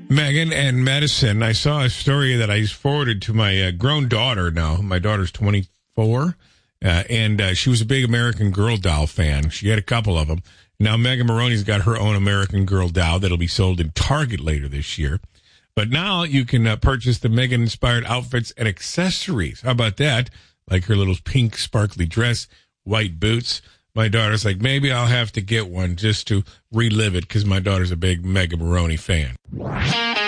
Megan and Madison, I saw a story that I forwarded to my grown daughter now. My daughter's 24, and she was a big American Girl doll fan. She had a couple of them. Now, Megan Maroney's got her own American Girl doll that'll be sold in Target later this year. But now you can purchase the Megan-inspired outfits and accessories. How about that? Like her little pink sparkly dress, white boots. My daughter's like, maybe I'll have to get one just to relive it because my daughter's a big Megan Maroney fan.